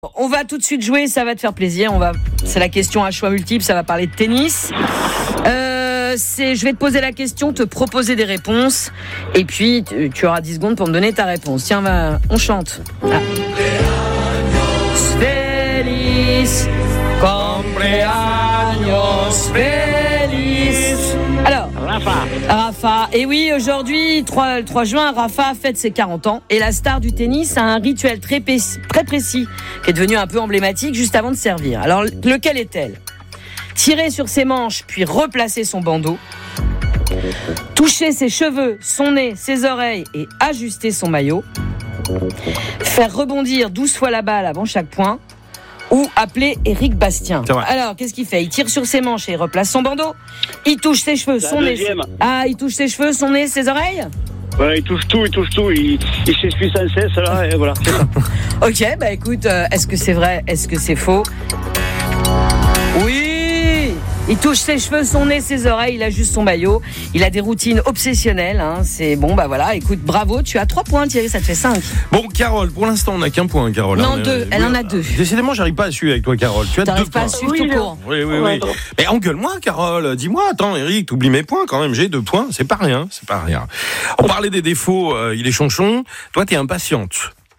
On va tout de suite jouer, ça va te faire plaisir. C'est la question à choix multiples, ça va parler de tennis. Je vais te poser la question, te proposer des réponses, et puis tu auras 10 secondes pour me donner ta réponse. Tiens, on chante. Feliz, cumpleaños feliz. Alors, Rafa. Et oui, aujourd'hui, 3 juin, Rafa fête ses 40 ans. Et la star du tennis a un rituel très précis, qui est devenu un peu emblématique juste avant de servir. Alors, lequel est-elle ? Tirer sur ses manches, puis replacer son bandeau. Toucher ses cheveux, son nez, ses oreilles et ajuster son maillot. Faire rebondir 12 fois la balle avant chaque point. Ou appeler Éric Bastien. Alors, qu'est-ce qu'il fait ? Il tire sur ses manches et il replace son bandeau. Il touche ses cheveux, son nez. Il touche ses cheveux, son nez, ses oreilles ? Ouais, il touche tout. Il s'essuie sans cesse, là, et voilà, c'est ça. Ok, écoute, est-ce que c'est vrai ? Est-ce que c'est faux ? Oui ! Il touche ses cheveux, son nez, ses oreilles, il ajuste son maillot. Il a des routines obsessionnelles. C'est bon, voilà. Écoute, bravo, tu as 3 points, Thierry, ça te fait 5. Bon, Carole, pour l'instant, on n'a qu'un point, Carole. Non, 2. Elle en a 2. Décidément, j'arrive pas à suivre avec toi, Carole. Tu as 2 points. Pas à suivre tout court. Oui. Mais engueule-moi, Carole. Dis-moi, attends, Eric, t'oublies mes points quand même. J'ai 2 points. C'est pas rien. On parlait des défauts. Il est chonchon. Toi, t'es impatiente.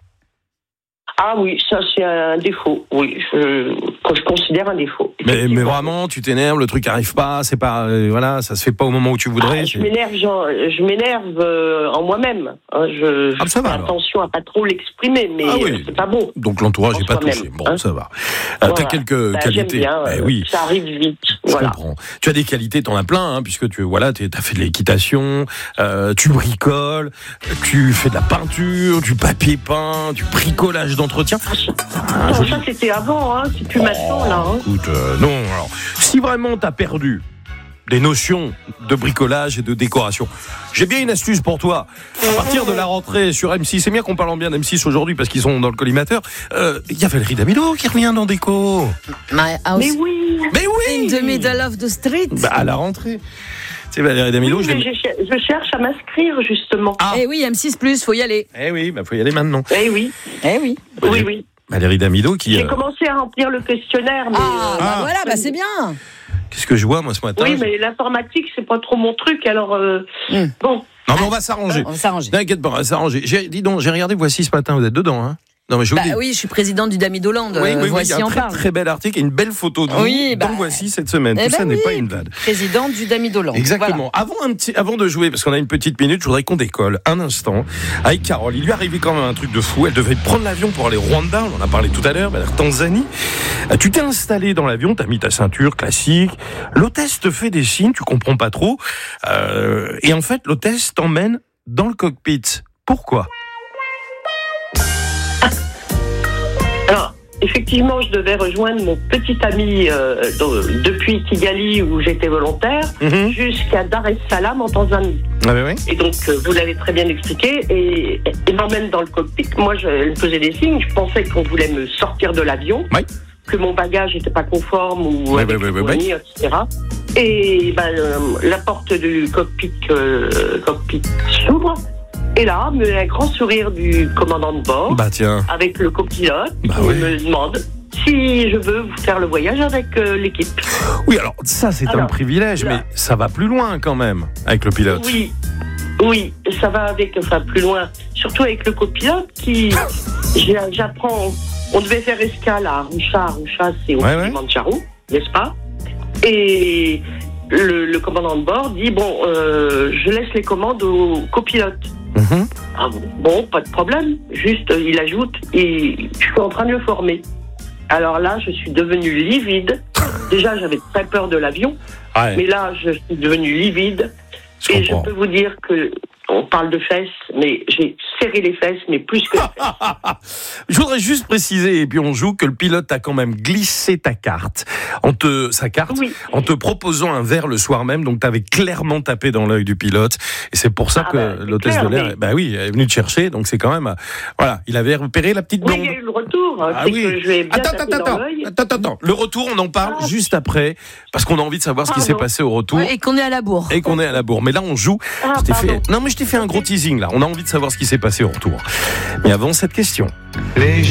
Ah oui, ça c'est un défaut. Oui, que je considère un défaut. Mais vraiment, tu t'énerves, le truc arrive pas, c'est pas, ça se fait pas au moment où tu voudrais. Je m'énerve en moi-même. Je fais attention à pas trop l'exprimer, mais c'est pas bon. Donc l'entourage n'est pas touché. Bon, ça va. T'as quelques qualités. Bien, oui. Ça arrive vite. Je comprends. Tu as des qualités, t'en as plein, puisque t'as fait de l'équitation, tu bricoles, tu fais de la peinture, du papier peint, du bricolage d'entretien. Ça c'était avant, c'est plus maintenant là. Écoute, non. Alors, si vraiment t'as perdu des notions de bricolage et de décoration, j'ai bien une astuce pour toi. À partir de la rentrée sur M6, c'est bien qu'on parle bien d'M6 aujourd'hui parce qu'ils sont dans le collimateur. Il y a Valérie Damido qui revient dans Déco. My house. Mais oui. In the middle of the street. À la rentrée. C'est Valérie Damido. Oui, je cherche à m'inscrire justement. Eh oui, M6+, faut y aller. Eh oui, faut y aller maintenant. Eh oui. Oui. Valérie Damido qui... J'ai commencé à remplir le questionnaire. Mais c'est bien. Qu'est-ce que je vois, moi, ce matin ? Oui, mais l'informatique, c'est pas trop mon truc, alors... Bon. Non, mais on va s'arranger. T'inquiète pas, on va s'arranger. Dis donc, j'ai regardé Voici ce matin, vous êtes dedans, hein ? Non, mais oui, je suis présidente du Damidoland. Oui, Voici il y a un très bel article et une belle photo de vous dans Voici cette semaine. Tout ça n'est pas une blague. Présidente du Damidoland. Exactement. Voilà. Avant de jouer, parce qu'on a une petite minute, je voudrais qu'on décolle un instant avec Carole. Il lui arrivait quand même un truc de fou. Elle devait prendre l'avion pour aller au Rwanda. On en a parlé tout à l'heure, vers Tanzanie. Tu t'es installé dans l'avion, t'as mis ta ceinture classique. L'hôtesse te fait des signes, tu comprends pas trop. Et en fait, l'hôtesse t'emmène dans le cockpit. Pourquoi ? Alors, effectivement, je devais rejoindre mon petit ami depuis Kigali, où j'étais volontaire, jusqu'à Dar es Salaam en Tanzanie. Oui. Et donc, vous l'avez très bien expliqué, et il m'emmène dans le cockpit. Moi, elle me faisait des signes, je pensais qu'on voulait me sortir de l'avion, que mon bagage n'était pas conforme, ou etc. Et la porte du cockpit s'ouvre. Et là, un grand sourire du commandant de bord, avec le copilote, qui me demande si je veux faire le voyage avec l'équipe. Oui, alors ça c'est un privilège, mais ça va plus loin quand même avec le pilote. Oui, ça va plus loin, surtout avec le copilote qui, j'apprends, on devait faire escale à Arusha. Arusha c'est au Kilimanjaro, n'est-ce pas ? Et le commandant de bord dit je laisse les commandes au copilote. Bon, pas de problème. Juste, il ajoute, et je suis en train de le former. Alors là, je suis devenue livide. Déjà, j'avais très peur de l'avion, mais là, je suis devenue livide. Et je peux vous dire que on parle de fesses, mais j'ai serré les fesses, mais plus que les fesses. Je voudrais juste préciser, et puis on joue, que le pilote a quand même glissé sa carte en te proposant un verre le soir même, donc tu avais clairement tapé dans l'œil du pilote, et c'est pour ça que l'hôtesse de l'air est venue te chercher, donc c'est quand même... il avait repéré la petite blonde. Oui, il y a eu le retour, que je vais bien taper dans l'œil. Attends, le retour, on en parle juste après, parce qu'on a envie de savoir ce qui s'est passé au retour. Et qu'on est à la bourre. Mais là, on joue. Je t'ai fait un gros teasing, là. On a envie de savoir ce qui s'est passé au retour. Mais avant cette question.